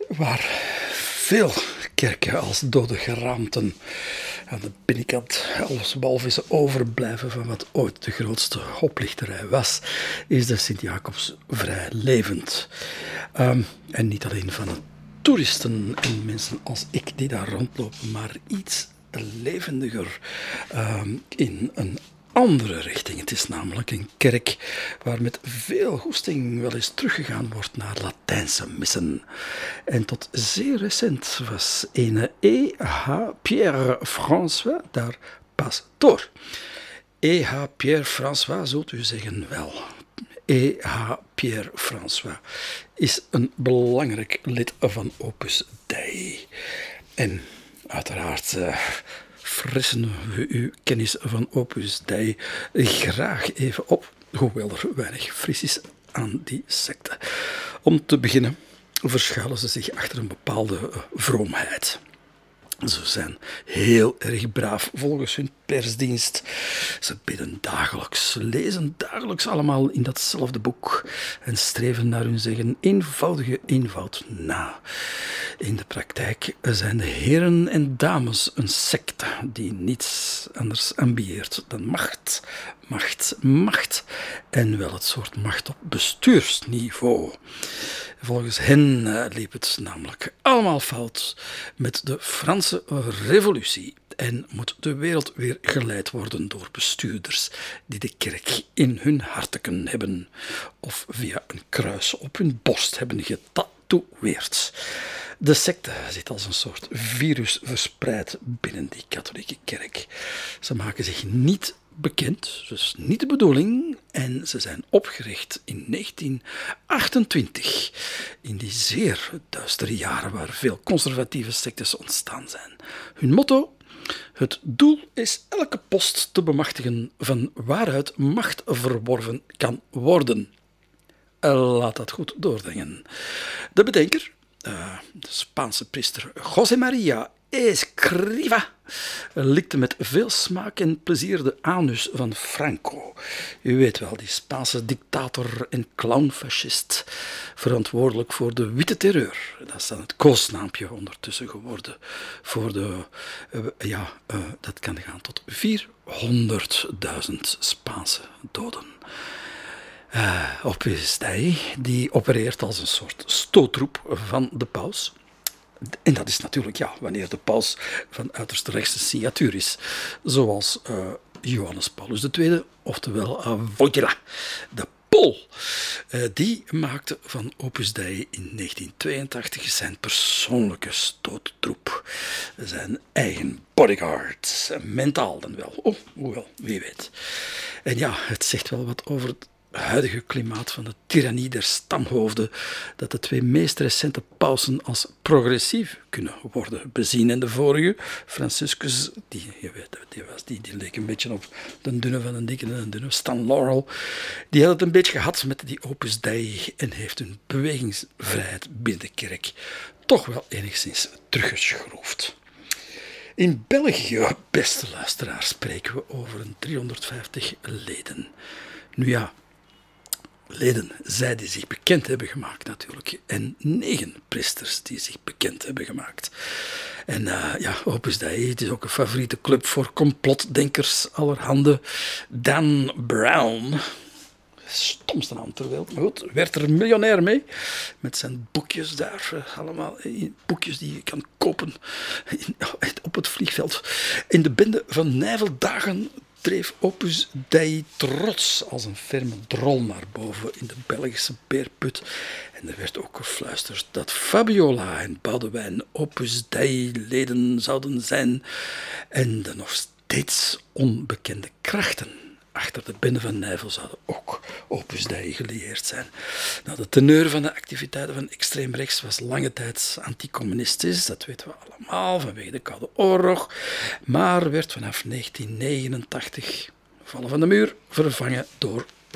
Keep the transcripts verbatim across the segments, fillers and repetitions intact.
Waar veel kerken als dode geraamten aan de binnenkant als walvissen overblijven van wat ooit de grootste oplichterij was, is de Sint-Jacobs vrij levend. Um, en niet alleen van de toeristen en mensen als ik die daar rondlopen, maar iets levendiger um, in een andere richting. Het is namelijk een kerk waar met veel goesting wel eens teruggegaan wordt naar Latijnse missen. En tot zeer recent was ene E H Pierre François daar pastoor. E H Pierre François zult u zeggen wel. E H Pierre François is een belangrijk lid van Opus Dei. En uiteraard Uh, frissen we uw kennis van Opus Dei graag even op, hoewel er weinig fris is aan die secte. Om te beginnen verschuilen ze zich achter een bepaalde vroomheid. Ze zijn heel erg braaf volgens hun persdienst. Ze bidden dagelijks, lezen dagelijks allemaal in datzelfde boek en streven naar hun zeggen eenvoudige eenvoud na. In de praktijk zijn de heren en dames een secte die niets anders ambieert dan macht, macht, macht en wel het soort macht op bestuursniveau. Volgens hen uh, liep het namelijk allemaal fout met de Franse revolutie en moet de wereld weer geleid worden door bestuurders die de kerk in hun harteken hebben of via een kruis op hun borst hebben getatoeëerd. De secte zit als een soort virus verspreid binnen die katholieke kerk. Ze maken zich niet bekend, dus niet de bedoeling, en ze zijn opgericht in negentien achtentwintig, in die zeer duistere jaren waar veel conservatieve sectes ontstaan zijn. Hun motto: het doel is elke post te bemachtigen van waaruit macht verworven kan worden. Laat dat goed doordringen. De bedenker, uh, de Spaanse priester José María Escriva, likte met veel smaak en plezier de anus van Franco. U weet wel, die Spaanse dictator en clownfascist, verantwoordelijk voor de witte terreur. Dat is dan het koosnaampje ondertussen geworden voor de, uh, ja, uh, dat kan gaan tot vierhonderdduizend Spaanse doden. Uh, Opus Dei, die opereert als een soort stoottroep van de paus. En dat is natuurlijk, ja, wanneer de paus van uiterst rechtse signatuur is. Zoals uh, Johannes Paulus de Tweede, oftewel uh, Wojtyla, de Pool. Uh, die maakte van Opus Dei in negentien tweeëntachtig zijn persoonlijke stoottroep. Zijn eigen bodyguard. Mentaal dan wel. Oh, hoewel, wie weet. En ja, het zegt wel wat over het huidige klimaat van de tirannie der stamhoofden, dat de twee meest recente pausen als progressief kunnen worden bezien. En de vorige, Franciscus, die, je weet, die, was, die, die leek een beetje op de dunne van een dikke en een dunne Stan Laurel, die had het een beetje gehad met die Opus Dei en heeft hun bewegingsvrijheid binnen de kerk toch wel enigszins teruggeschroefd. In België, beste luisteraars, spreken we over een driehonderdvijftig leden. Nu ja, leden, zij die zich bekend hebben gemaakt natuurlijk. En negen priesters die zich bekend hebben gemaakt. En uh, ja, Opus Dei, het is ook een favoriete club voor complotdenkers allerhande. Dan Brown, stomste naam ter wereld, maar goed, werd er miljonair mee. Met zijn boekjes daar, uh, allemaal uh, boekjes die je kan kopen in, op het vliegveld. In de bende van Nijveldagen dreef Opus Dei trots als een ferme drol naar boven in de Belgische beerput. En er werd ook gefluisterd dat Fabiola en Boudewijn Opus Dei-leden zouden zijn. En de nog steeds onbekende krachten achter de bende van Nijvel zouden ook Opus Dei gelieerd zijn. Nou, de teneur van de activiteiten van extreem rechts was lange tijd anticommunistisch, dat weten we allemaal, vanwege de Koude Oorlog, maar werd vanaf negentien negenentachtig, vallen van de muur, vervangen door de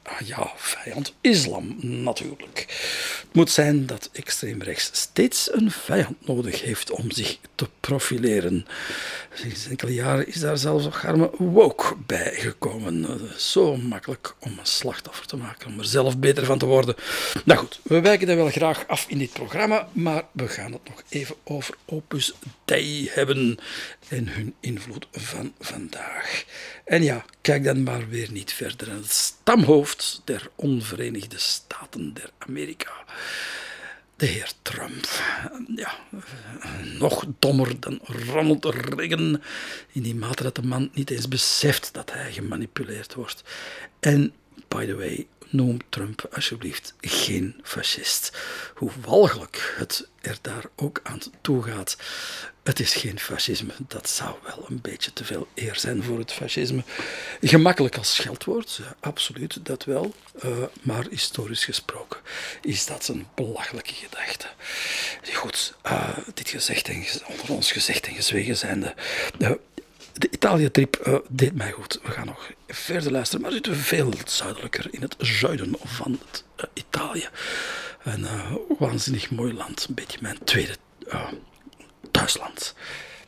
Ah ja, vijand islam natuurlijk. Het moet zijn dat extreem rechts steeds een vijand nodig heeft om zich te profileren. Sinds enkele jaren is daar zelfs nog arme woke bij gekomen. Zo makkelijk om een slachtoffer te maken, om er zelf beter van te worden. Nou goed, we wijken dat wel graag af in dit programma, maar we gaan het nog even over Opus Dei hebben en hun invloed van vandaag. En ja, kijk dan maar weer niet verder aan het stamhoofd der Onverenigde Staten der Amerika. De heer Trump. Ja, nog dommer dan Ronald Reagan, in die mate dat de man niet eens beseft dat hij gemanipuleerd wordt. En, by the way, noem Trump alsjeblieft geen fascist. Hoe walgelijk het er daar ook aan toe gaat. Het is geen fascisme. Dat zou wel een beetje te veel eer zijn voor het fascisme. Gemakkelijk als scheldwoord, absoluut, dat wel. Uh, maar historisch gesproken is dat een belachelijke gedachte. Goed, uh, dit gezegd en onder ons gezegd en gezwegen zijnde. Uh, De Italië-trip uh, deed mij goed. We gaan nog verder luisteren, maar we zitten veel zuidelijker in het zuiden van het, uh, Italië. Een uh, waanzinnig mooi land. Een beetje mijn tweede uh, thuisland.